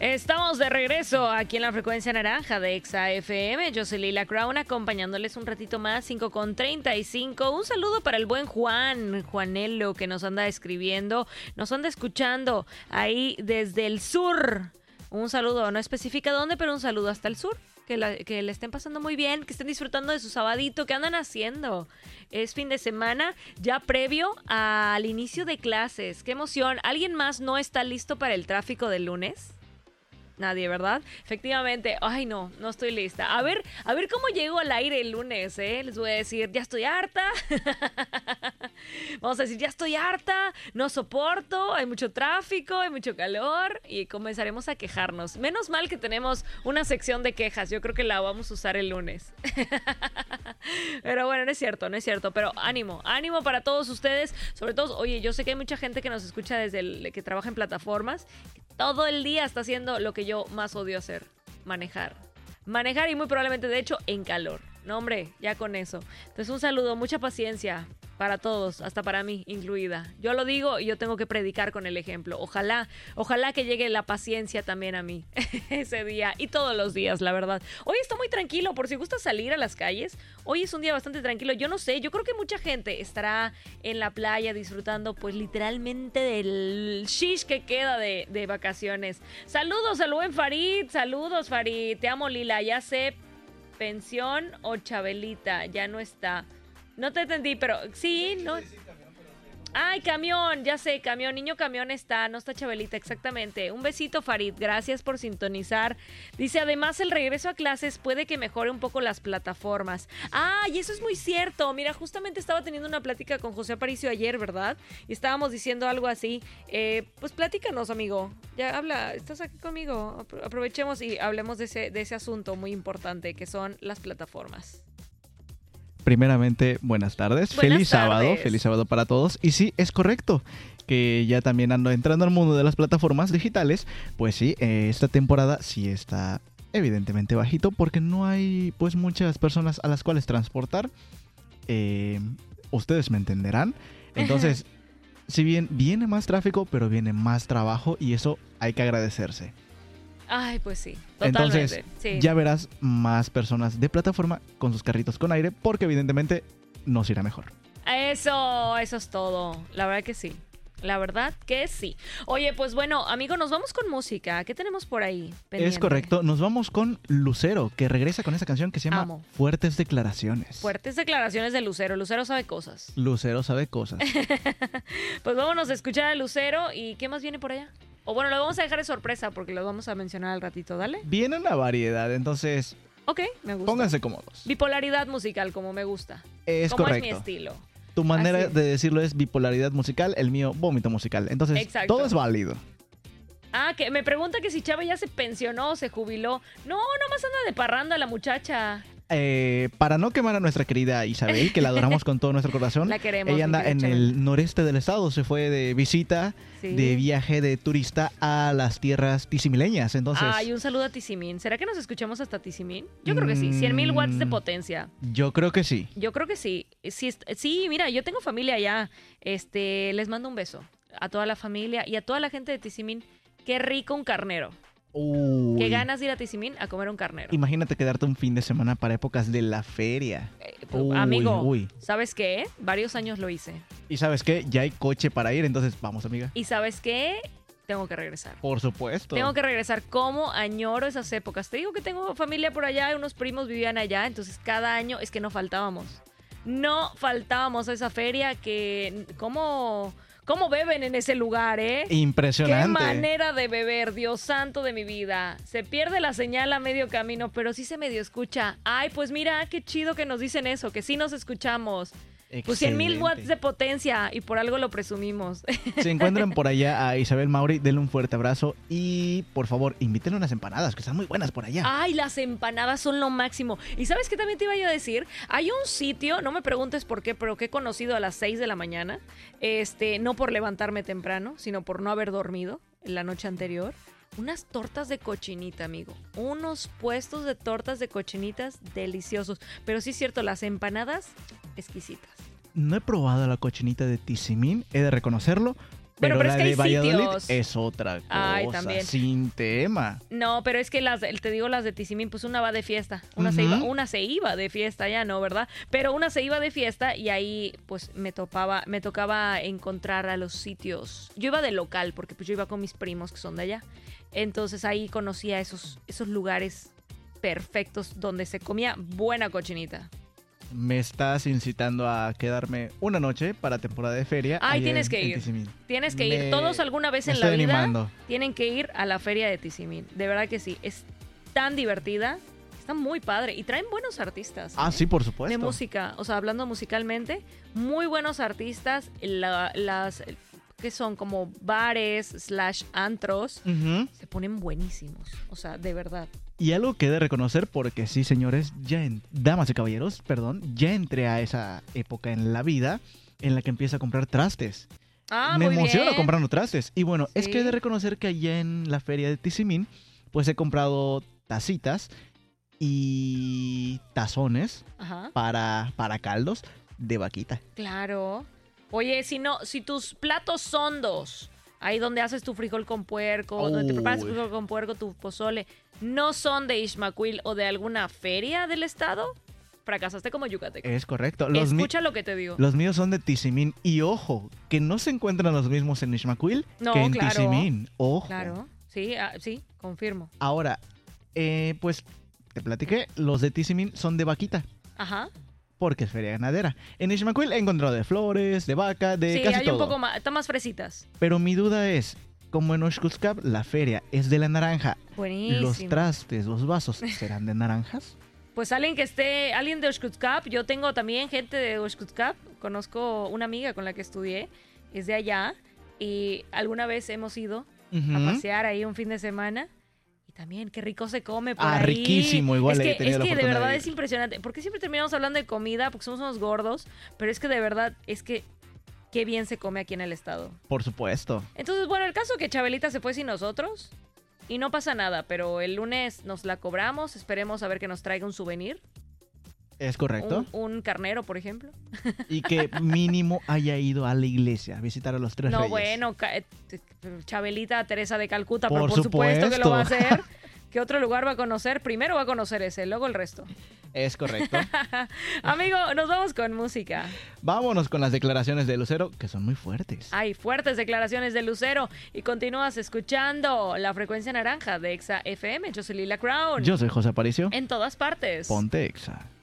Estamos de regreso aquí en la frecuencia naranja de Exa FM. Yo soy Lila Crown, acompañándoles un ratito más, 5:35. Un saludo para el buen Juanelo, que nos anda escribiendo, nos anda escuchando ahí desde el sur. Un saludo, no especifica dónde, pero un saludo hasta el sur. Que le estén pasando muy bien, que estén disfrutando de su sabadito. ¿Qué andan haciendo? Es fin de semana, ya previo al inicio de clases. ¡Qué emoción! ¿Alguien más no está listo para el tráfico del lunes? Nadie, ¿verdad? Efectivamente. Ay, no estoy lista. A ver cómo llego al aire el lunes, ¿eh? Les voy a decir, ya estoy harta. Vamos a decir, ya estoy harta, no soporto, hay mucho tráfico, hay mucho calor y comenzaremos a quejarnos. Menos mal que tenemos una sección de quejas. Yo creo que la vamos a usar el lunes. Pero bueno, no es cierto. Pero ánimo para todos ustedes. Sobre todo, oye, yo sé que hay mucha gente que nos escucha desde que trabaja en plataformas. Todo el día está haciendo lo que yo más odio hacer, manejar y muy probablemente, de hecho, en calor. No, hombre, ya con eso. Entonces, un saludo, mucha paciencia para todos, hasta para mí incluida. Yo lo digo y yo tengo que predicar con el ejemplo. Ojalá que llegue la paciencia también a mí ese día y todos los días, la verdad. Hoy está muy tranquilo, por si gusta salir a las calles. Hoy es un día bastante tranquilo. Yo no sé, yo creo que mucha gente estará en la playa disfrutando, pues literalmente del shish que queda de vacaciones. Saludos al buen Farid. Saludos, Farid. Te amo, Lila. Ya sé, pensión o Chabelita, ya no está. No te entendí, pero sí, no. Ay, camión, ya sé, camión, niño camión no está Chabelita, exactamente. Un besito, Farid, gracias por sintonizar. Dice, además el regreso a clases puede que mejore un poco las plataformas. Ah, y eso es muy cierto. Mira, justamente estaba teniendo una plática con José Aparicio ayer, ¿verdad? Y estábamos diciendo algo así. Pues platícanos, amigo. Ya habla, estás aquí conmigo. Aprovechemos y hablemos de ese asunto muy importante que son las plataformas. Primeramente, buenas tardes. Feliz sábado para todos. Y sí, es correcto que ya también ando entrando al mundo de las plataformas digitales. Pues sí, esta temporada sí está evidentemente bajito porque no hay pues muchas personas a las cuales transportar. Ustedes me entenderán. Entonces, si bien viene más tráfico, pero viene más trabajo y eso hay que agradecerse. Ay, pues sí, totalmente. Entonces, sí. Ya verás más personas de plataforma con sus carritos con aire, porque evidentemente nos irá mejor. Eso es todo. La verdad que sí. Oye, pues bueno, amigo, nos vamos con música. ¿Qué tenemos por ahí pendiente? Es correcto, nos vamos con Lucero, que regresa con esa canción que se llama Fuertes Declaraciones. Fuertes Declaraciones de Lucero. Lucero sabe cosas. Pues vámonos a escuchar a Lucero. ¿Y qué más viene por allá? O bueno, lo vamos a dejar de sorpresa porque lo vamos a mencionar al ratito, ¿dale? Viene una variedad, entonces... Ok, me gusta. Pónganse cómodos. Bipolaridad musical, como me gusta. Es como correcto. Es mi estilo. Tu manera de decirlo es bipolaridad musical, el mío vómito musical. Entonces, exacto. Todo es válido. Ah, que me pregunta que si Chava ya se pensionó o se jubiló. No, nomás anda de parranda la muchacha. Para no quemar a nuestra querida Isabel, que la adoramos con todo nuestro corazón. La queremos. Ella anda en el noreste del estado, se fue de visita, de viaje de turista a las tierras tizimileñas. Entonces, ay, un saludo a Tizimín. ¿Será que nos escuchamos hasta Tizimín? Yo creo que sí, 100,000 watts de potencia. Yo creo que sí. Sí, mira, yo tengo familia allá. Les mando un beso a toda la familia y a toda la gente de Tizimín. Qué rico un carnero. Uy. Qué ganas de ir a Tizimín a comer un carnero. Imagínate quedarte un fin de semana para épocas de la feria. Amigo, ¿sabes qué? Varios años lo hice. ¿Y sabes qué? Ya hay coche para ir, entonces vamos, amiga. ¿Y sabes qué? Tengo que regresar. Por supuesto. Tengo que regresar. ¿Cómo añoro esas épocas? Te digo que tengo familia por allá, unos primos vivían allá, entonces cada año es que no faltábamos. No faltábamos a esa feria que... ¿Cómo beben en ese lugar, eh? Impresionante. Qué manera de beber, Dios santo de mi vida. Se pierde la señal a medio camino, pero sí se medio escucha. Ay, pues mira, qué chido que nos dicen eso, que sí nos escuchamos. Excelente. Pues 100,000 watts de potencia y por algo lo presumimos. Se encuentran por allá a Isabel Mauri, denle un fuerte abrazo y por favor invítenle unas empanadas que están muy buenas por allá. Ay, las empanadas son lo máximo. Y ¿sabes qué también te iba yo a decir? Hay un sitio, no me preguntes por qué, pero que he conocido a las 6 de la mañana, no por levantarme temprano, sino por no haber dormido la noche anterior. Unas tortas de cochinita, amigo. Unos puestos de tortas de cochinitas deliciosos. Pero sí es cierto, las empanadas exquisitas. No he probado la cochinita de Tizimín, he de reconocerlo, Bueno, pero es la que hay de Valladolid sitios. es otra cosa, Ay, también. sin tema. No, pero es que te digo las de Tizimín, pues una va de fiesta. Una se iba de fiesta, ya no, ¿verdad? Pero una se iba de fiesta y ahí pues me tocaba encontrar a los sitios. Yo iba de local porque pues yo iba con mis primos que son de allá. Entonces ahí conocía esos lugares perfectos donde se comía buena cochinita. Me estás incitando a quedarme una noche para temporada de feria. Ay, tienes que ir. Tienes que ir. Todos alguna vez en la vida tienen que ir a la feria de Tizimín. De verdad que sí. Es tan divertida. Está muy padre. Y traen buenos artistas. Ah, sí, por supuesto. De música. O sea, hablando musicalmente, muy buenos artistas. Las que son como bares / antros. Se ponen buenísimos. O sea, de verdad. Y algo que he de reconocer, porque sí, señores, damas y caballeros, perdón, ya entré a esa época en la vida en la que empiezo a comprar trastes. Me emociono comprando trastes. Y bueno, es que he de reconocer que allá en la feria de Tizimín, pues he comprado tacitas y tazones para caldos de vaquita. Claro. Oye, si tus platos hondos, ahí donde haces tu frijol con puerco, donde te preparas tu frijol con puerco, tu pozole, no son de Ixmaquil o de alguna feria del estado, fracasaste como yucateco. Es correcto. Escucha lo que te digo. Los míos son de Tizimín. Y ojo, que no se encuentran los mismos en Ixmaquil que en Tizimín. Ojo. Claro, sí, confirmo. Ahora, pues te platiqué, los de Tizimín son de vaquita. Ajá. Porque es feria ganadera. En Ixmaquil he encontrado de flores, de vaca, de casi todo. Sí, hay un poco más, están más fresitas. Pero mi duda es, como en Oxxcutzcap la feria es de la naranja, buenísimo. ¿Los trastes, los vasos serán de naranjas? Pues alguien de Oxxcutzcap, yo tengo también gente de Oxxcutzcap, conozco una amiga con la que estudié, es de allá, y alguna vez hemos ido a pasear ahí un fin de semana. También, qué rico se come por ahí. Riquísimo, igual es que de verdad es impresionante. Porque siempre terminamos hablando de comida, porque somos unos gordos, pero es que de verdad, qué bien se come aquí en el estado. Por supuesto. Entonces, bueno, el caso que Chabelita se fue sin nosotros, y no pasa nada, pero el lunes nos la cobramos, esperemos a ver que nos traiga un souvenir. Es correcto. Un carnero, por ejemplo. Y que mínimo haya ido a la iglesia a visitar a los tres reyes. No, bueno, Chabelita Teresa de Calcuta, pero por supuesto que lo va a hacer. ¿Qué otro lugar va a conocer? Primero va a conocer ese, luego el resto. Es correcto. Amigo, nos vamos con música. Vámonos con las declaraciones de Lucero, que son muy fuertes. Hay fuertes declaraciones de Lucero. Y continúas escuchando La Frecuencia Naranja de Exa FM. Yo soy Lila Crown. Yo soy José Aparicio. En todas partes. Ponte Exa.